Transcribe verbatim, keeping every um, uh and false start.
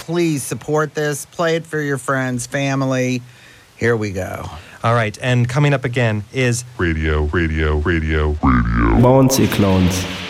please support this. Play it for your friends, family. Here we go. All right, and coming up again is Radio, radio, radio, radio. Bouncy Clones.